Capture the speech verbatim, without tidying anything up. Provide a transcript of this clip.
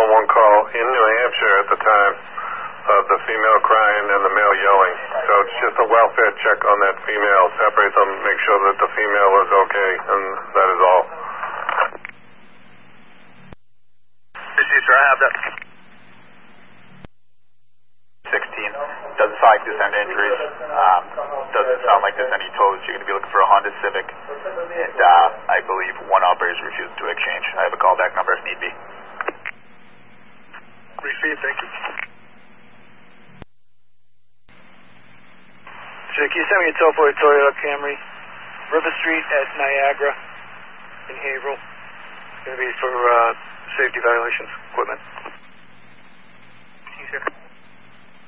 one one call in New Hampshire at the time of the female crying and the male yelling. So it's just a welfare check on that female. Separate them, make sure that the female is okay, and that is all. Issue, sir, I have that. sixteen. Doesn't sound like there's any injuries. Um, doesn't sound like there's any tows. You're going to be looking for a Honda Civic. And uh, I believe one operator is refusing to exchange. I have a callback number if need be. Received, thank you. Sir, can you send me a tow for a Toyota Camry? River Street at Niagara in Haverhill. It's going to be for uh, safety violations, equipment. Thank you, sir.